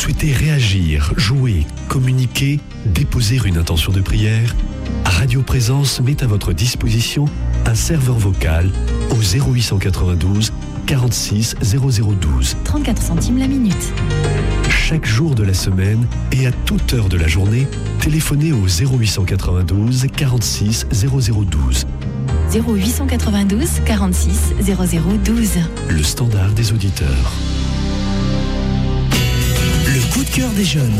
souhaitez réagir, jouer, communiquer, déposer une intention de prière? Radio Présence met à votre disposition un serveur vocal au 0892 46 0012. 34 centimes la minute. Chaque jour de la semaine et à toute heure de la journée, téléphonez au 0892 46 0012. 0892 46 0012. Le standard des auditeurs. Le coup de cœur des jeunes.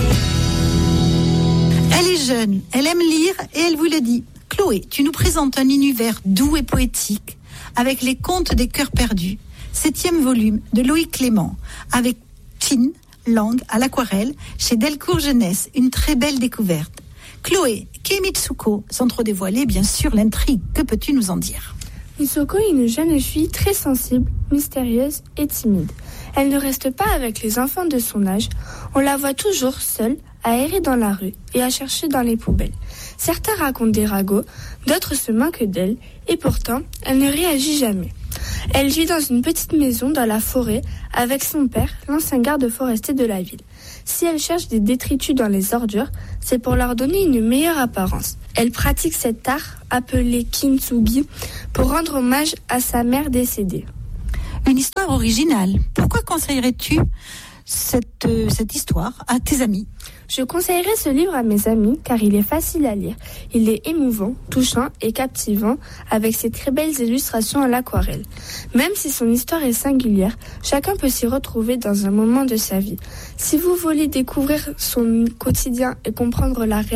Elle est jeune, elle aime lire et elle vous le dit. Chloé, tu nous présentes un univers doux et poétique avec les contes des cœurs perdus. 7e volume de Loïc Clément avec Chin, langue à l'aquarelle chez Delcourt Jeunesse. Une très belle découverte. Chloé, qui est Mitsuko? Sans trop dévoiler, bien sûr, l'intrigue. Que peux-tu nous en dire? Mitsuko est une jeune fille très sensible, mystérieuse et timide. Elle ne reste pas avec les enfants de son âge. On la voit toujours seule, à errer dans la rue et à chercher dans les poubelles. Certains racontent des ragots, d'autres se moquent d'elle, et pourtant, elle ne réagit jamais. Elle vit dans une petite maison dans la forêt avec son père, l'ancien garde forestier de la ville. Si elle cherche des détritus dans les ordures, c'est pour leur donner une meilleure apparence. Elle pratique cet art appelé kintsugi pour rendre hommage à sa mère décédée. Une histoire originale. Pourquoi conseillerais-tu cette histoire à tes amis? Je conseillerais ce livre à mes amis car il est facile à lire. Il est émouvant, touchant et captivant avec ses très belles illustrations à l'aquarelle. Même si son histoire est singulière, chacun peut s'y retrouver dans un moment de sa vie. Si vous voulez découvrir son quotidien et comprendre la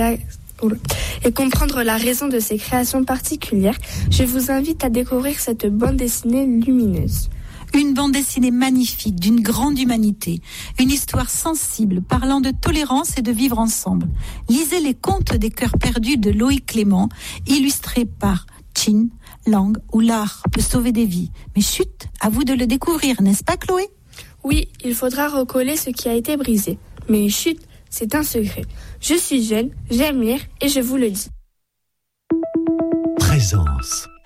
raison de ses créations particulières, je vous invite à découvrir cette bande dessinée lumineuse. Une bande dessinée magnifique, d'une grande humanité. Une histoire sensible, parlant de tolérance et de vivre ensemble. Lisez les contes des cœurs perdus de Loïc Clément, illustrés par Chin, langue où l'art peut sauver des vies. Mais chut, à vous de le découvrir, n'est-ce pas Chloé? Oui, il faudra recoller ce qui a été brisé. Mais chut, c'est un secret. Je suis jeune, j'aime lire et je vous le dis. Présence.